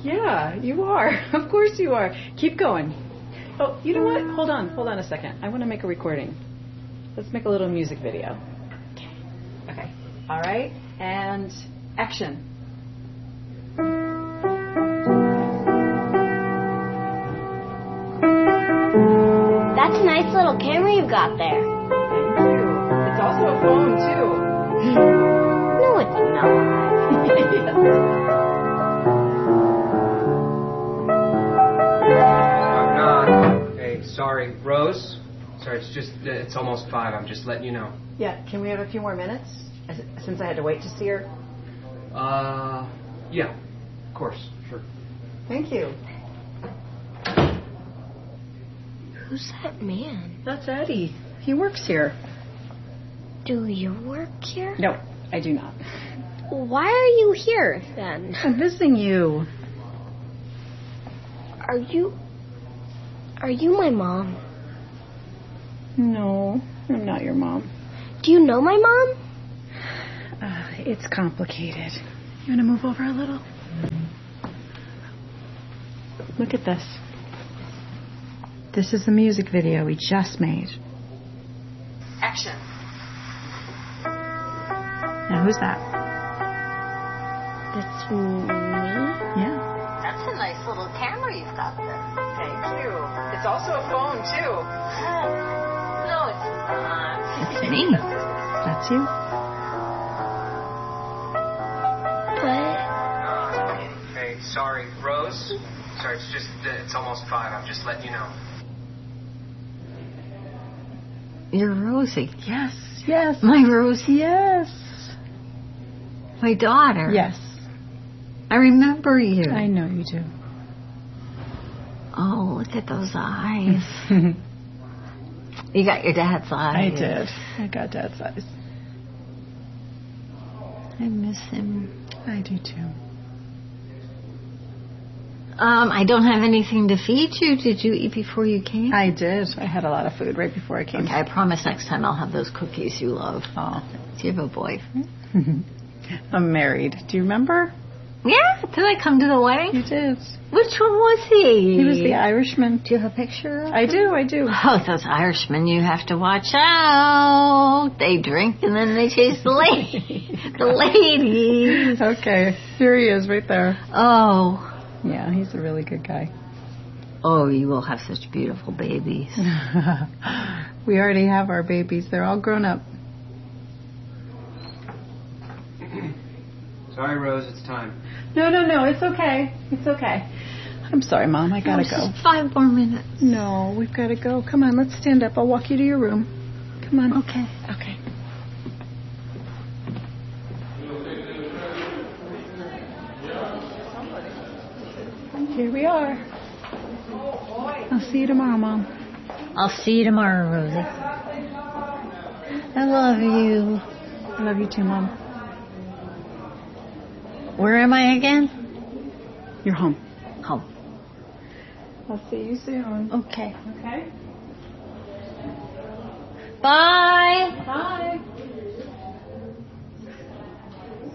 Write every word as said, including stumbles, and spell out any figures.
Yeah, you are. Of course you are. Keep going. Oh, you know what? Hold on. Hold on a second. I want to make a recording. Let's make a little music video. Okay. Okay. All right. And action. That's a nice little camera you've got there. Thank you. It's also a phone, too. No, it's not. Yes. I'm not. Hey, sorry. Rose? Sorry, it's just, it's almost five. I'm just letting you know. Yeah, can we have a few more minutes? Since I had to wait to see her. Uh, yeah. Of course. Sure. Thank you. Who's that man? That's Eddie. He works here. Do you work here? No, I do not. Why are you here, then? I'm visiting you. Are you... Are you my mom? No, I'm not your mom. Do you know my mom? Uh, it's complicated. You want to move over a little? Look at this. This is the music video we just made. Action. Now, who's that? That's me? Yeah. That's a nice little camera you've got there. Thank you. It's also a phone, too. No, it's not. It's me. That's you. But... Hey, sorry. Rose? Sorry, it's just, it's almost five. I'm just letting you know. You're Rosie. Yes, yes. My Rosie. Yes. My daughter. Yes. I remember you. I know you do. Oh, look at those eyes. You got your dad's eyes. I did. I got Dad's eyes. I miss him. I do too. Um, I don't have anything to feed you. Did you eat before you came? I did. I had a lot of food right before I came. Okay, I promise next time I'll have those cookies you love. Oh. Do you have a boyfriend? I'm married. Do you remember? Yeah. Did I come to the wedding? You did. Which one was he? He was the Irishman. Do you have a picture of I him? do, I do. Oh, those Irishmen, you have to watch out. They drink and then they chase the, la- the ladies. Okay, here he is right there. Oh. Yeah, he's a really good guy. Oh, you will have such beautiful babies. We already have our babies. They're all grown up. Sorry, Rose, it's time. No, no, no, it's okay. It's okay. I'm sorry, Mom. I gotta No, go. just five more minutes. No, we've gotta go. Come on, let's stand up. I'll walk you to your room. Come on. Okay. Okay. Here we are. I'll see you tomorrow, Mom. I'll see you tomorrow, Rosie. I love you. I love you too, Mom. Where am I again? You're home. Home. I'll see you soon. Okay. Okay? Bye. Bye.